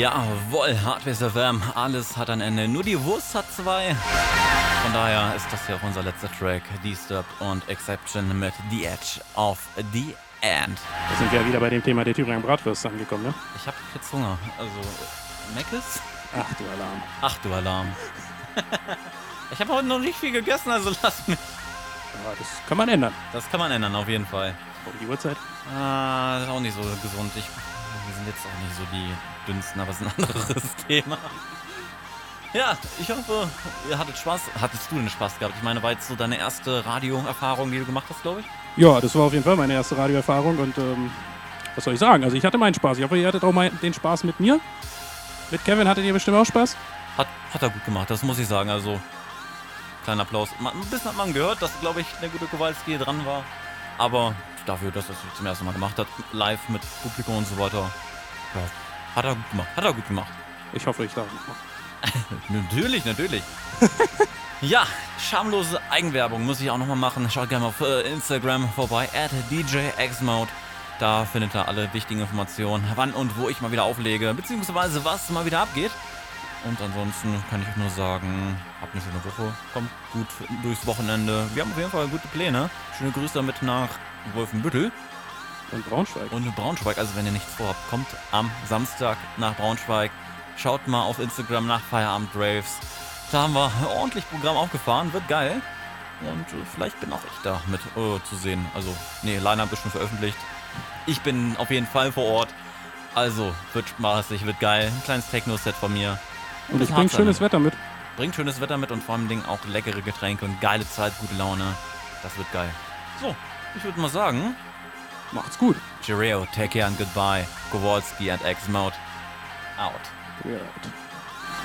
Jawohl, Hardware's FM, alles hat ein Ende, nur die Wurst hat zwei. Von daher ist das ja auch unser letzter Track, Disturbed und Exception mit The Edge of the End. Da sind wir ja wieder bei dem Thema der Thüringer Bratwürste angekommen, ne? Ich hab jetzt Hunger, also Meckes? Ach du Alarm. Ach du Alarm. Ich habe heute noch nicht viel gegessen, also lass mich. Ja, das kann man ändern. Das kann man ändern, auf jeden Fall. Um die Uhrzeit? Das ist auch nicht so gesund. Wir sind jetzt auch nicht so die dünnsten, aber es ist ein anderes Thema. Ja, ich hoffe, ihr hattet Spaß. Hattest du denn Spaß gehabt? Ich meine, war jetzt so deine erste Radioerfahrung, die du gemacht hast, glaube ich? Ja, das war auf jeden Fall meine erste Radioerfahrung und was soll ich sagen? Also ich hatte meinen Spaß. Ich hoffe, ihr hattet auch mal den Spaß mit mir. Mit Kevin hattet ihr bestimmt auch Spaß? Hat er gut gemacht, das muss ich sagen. Also, kleiner Applaus. Ein bisschen hat man gehört, dass, glaube ich, der gute Kowalski dran war. Aber dafür, dass er es zum ersten Mal gemacht hat, live mit Publikum und so weiter, ja, hat er gut gemacht. Hat er gut gemacht. Ich hoffe, ich darf noch. Natürlich. Ja, schamlose Eigenwerbung muss ich auch nochmal machen. Schaut gerne mal auf Instagram vorbei, @DJXmode. Da findet ihr alle wichtigen Informationen, wann und wo ich mal wieder auflege, beziehungsweise was mal wieder abgeht. Und ansonsten kann ich euch nur sagen, habt eine schöne Woche, kommt gut durchs Wochenende. Wir haben auf jeden Fall gute Pläne. Schöne Grüße damit nach Wolfenbüttel. Und Braunschweig. Und Braunschweig, also wenn ihr nichts vorhabt, kommt am Samstag nach Braunschweig. Schaut mal auf Instagram nach Feierabend Raves. Da haben wir ordentlich Programm aufgefahren, wird geil. Und vielleicht bin auch ich da mit zu sehen. Also, nee, Line-Up ist schon veröffentlicht. Ich bin auf jeden Fall vor Ort. Also, wird spaßig, wird geil. Ein kleines Techno-Set von mir. Und ich bringe schönes Wetter mit. Bringt schönes Wetter mit und vor allem auch leckere Getränke und geile Zeit, gute Laune. Das wird geil. So, ich würde mal sagen, macht's gut. Cheerio, take care and goodbye. Kowalski and X-Mode out. We're out.